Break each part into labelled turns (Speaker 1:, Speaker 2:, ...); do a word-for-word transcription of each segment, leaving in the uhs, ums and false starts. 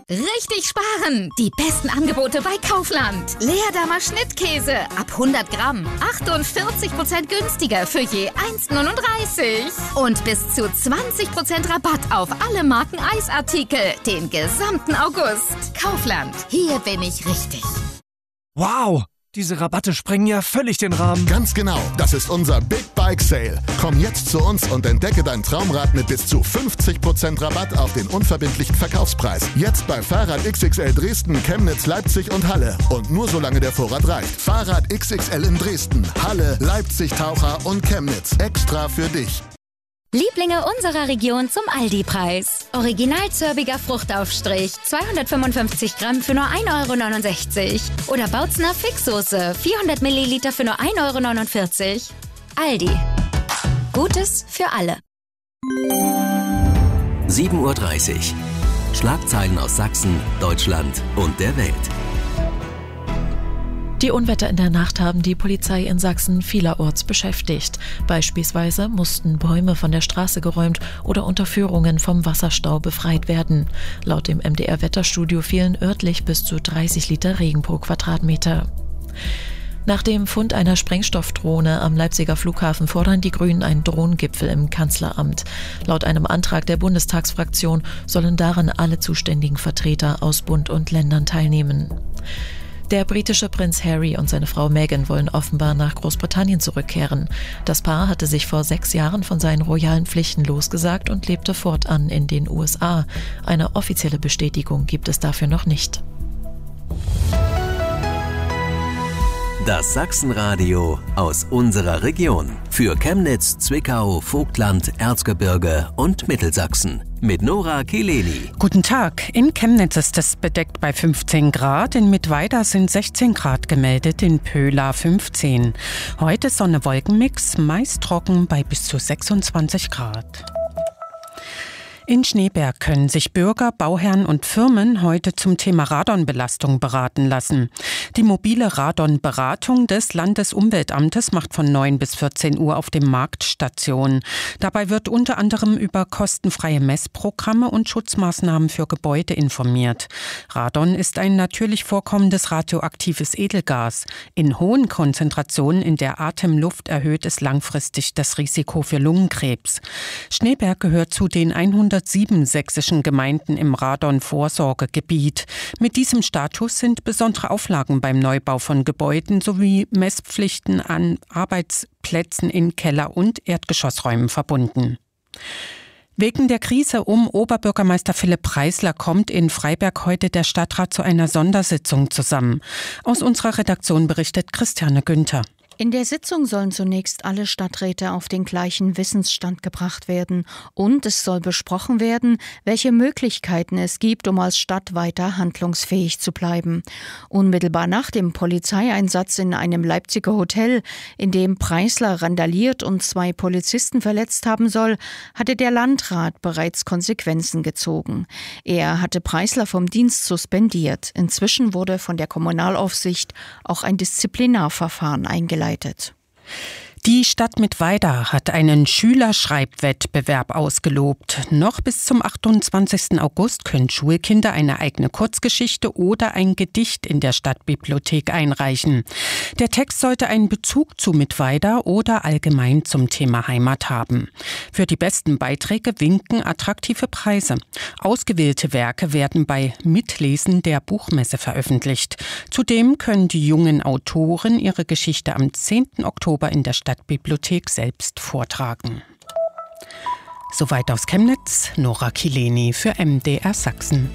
Speaker 1: Richtig sparen! Die besten Angebote bei Kaufland. Leerdammer Schnittkäse ab hundert Gramm. achtundvierzig Prozent günstiger für je eins Komma neununddreißig. Und bis zu zwanzig Prozent Rabatt auf alle Marken Eisartikel. Den gesamten August. Kaufland. Hier bin ich richtig.
Speaker 2: Wow! Diese Rabatte sprengen ja völlig den Rahmen.
Speaker 3: Ganz genau, das ist unser Big Bike Sale. Komm jetzt zu uns und entdecke dein Traumrad mit bis zu fünfzig Prozent Rabatt auf den unverbindlichen Verkaufspreis. Jetzt bei Fahrrad X X L Dresden, Chemnitz, Leipzig und Halle. Und nur solange der Vorrat reicht. Fahrrad X X L in Dresden, Halle, Leipzig, Taucher und Chemnitz. Extra für dich.
Speaker 4: Lieblinge unserer Region zum Aldi-Preis. Original zörbiger Fruchtaufstrich, zweihundertfünfundfünfzig Gramm für nur ein Euro neunundsechzig. Oder Bautzner Fixsoße, vierhundert Milliliter für nur ein Euro neunundvierzig. Aldi. Gutes für alle.
Speaker 5: sieben Uhr dreißig. Schlagzeilen aus Sachsen, Deutschland und der Welt.
Speaker 6: Die Unwetter in der Nacht haben die Polizei in Sachsen vielerorts beschäftigt. Beispielsweise mussten Bäume von der Straße geräumt oder Unterführungen vom Wasserstau befreit werden. Laut dem M D R-Wetterstudio fielen örtlich bis zu dreißig Liter Regen pro Quadratmeter. Nach dem Fund einer Sprengstoffdrohne am Leipziger Flughafen fordern die Grünen einen Drohnengipfel im Kanzleramt. Laut einem Antrag der Bundestagsfraktion sollen daran alle zuständigen Vertreter aus Bund und Ländern teilnehmen. Der britische Prinz Harry und seine Frau Meghan wollen offenbar nach Großbritannien zurückkehren. Das Paar hatte sich vor sechs Jahren von seinen royalen Pflichten losgesagt und lebte fortan in den U S A. Eine offizielle Bestätigung gibt es dafür noch nicht.
Speaker 5: Das Sachsenradio aus unserer Region. Für Chemnitz, Zwickau, Vogtland, Erzgebirge und Mittelsachsen. Mit Nora Kileni.
Speaker 7: Guten Tag. In Chemnitz ist es bedeckt bei fünfzehn Grad. In Mittweida sind sechzehn Grad gemeldet, in Pöhla fünfzehn. Heute Sonne-Wolkenmix, meist trocken bei bis zu sechsundzwanzig Grad. In Schneeberg können sich Bürger, Bauherren und Firmen heute zum Thema Radonbelastung beraten lassen. Die mobile Radonberatung des Landesumweltamtes macht von neun bis vierzehn Uhr auf dem Markt Station. Dabei wird unter anderem über kostenfreie Messprogramme und Schutzmaßnahmen für Gebäude informiert. Radon ist ein natürlich vorkommendes radioaktives Edelgas. In hohen Konzentrationen in der Atemluft erhöht es langfristig das Risiko für Lungenkrebs. Schneeberg gehört zu den hundertsieben sächsischen Gemeinden im Radon-Vorsorgegebiet. Mit diesem Status sind besondere Auflagen beim Neubau von Gebäuden sowie Messpflichten an Arbeitsplätzen in Keller- und Erdgeschossräumen verbunden. Wegen der Krise um Oberbürgermeister Philipp Preisler kommt in Freiberg heute der Stadtrat zu einer Sondersitzung zusammen. Aus unserer Redaktion berichtet Christiane Günther.
Speaker 8: In der Sitzung sollen zunächst alle Stadträte auf den gleichen Wissensstand gebracht werden und es soll besprochen werden, welche Möglichkeiten es gibt, um als Stadt weiter handlungsfähig zu bleiben. Unmittelbar nach dem Polizeieinsatz in einem Leipziger Hotel, in dem Preisler randaliert und zwei Polizisten verletzt haben soll, hatte der Landrat bereits Konsequenzen gezogen. Er hatte Preisler vom Dienst suspendiert. Inzwischen wurde von der Kommunalaufsicht auch ein Disziplinarverfahren eingeleitet.
Speaker 7: Die Stadt Mittweida hat einen Schülerschreibwettbewerb ausgelobt. Noch bis zum achtundzwanzigsten August können Schulkinder eine eigene Kurzgeschichte oder ein Gedicht in der Stadtbibliothek einreichen. Der Text sollte einen Bezug zu Mittweida oder allgemein zum Thema Heimat haben. Für die besten Beiträge winken attraktive Preise. Ausgewählte Werke werden bei Mitlesen der Buchmesse veröffentlicht. Zudem können die jungen Autoren ihre Geschichte am zehnten Oktober in der Stadt Stadtbibliothek selbst vortragen. Soweit aus Chemnitz, Nora Kileni für M D R Sachsen.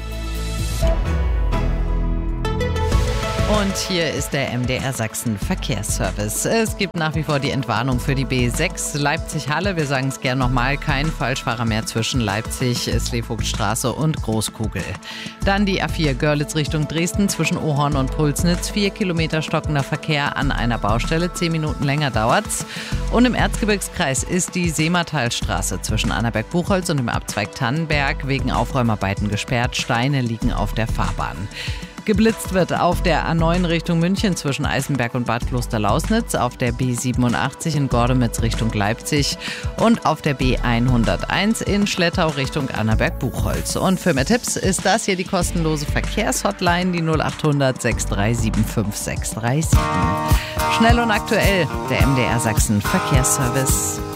Speaker 9: Und hier ist der M D R Sachsen Verkehrsservice. Es gibt nach wie vor die Entwarnung für die B sechs Leipzig-Halle. Wir sagen es gerne nochmal, kein Falschfahrer mehr zwischen Leipzig, Sleevogtstraße und Großkugel. Dann die A vier Görlitz Richtung Dresden zwischen Ohorn und Pulsnitz. Vier Kilometer stockender Verkehr an einer Baustelle. Zehn Minuten länger dauert's. Und im Erzgebirgskreis ist die Seematalstraße zwischen Annaberg-Buchholz und dem Abzweig Tannenberg wegen Aufräumarbeiten gesperrt. Steine liegen auf der Fahrbahn. Geblitzt wird auf der A neun Richtung München zwischen Eisenberg und Bad Klosterlausnitz, auf der B siebenundachtzig in Gordemitz Richtung Leipzig und auf der B hunderteins in Schlettau Richtung Annaberg-Buchholz. Und für mehr Tipps ist das hier die kostenlose Verkehrshotline, die null acht hundert sechs drei sieben fünf sechs drei sieben. Schnell und aktuell, der M D R Sachsen Verkehrsservice.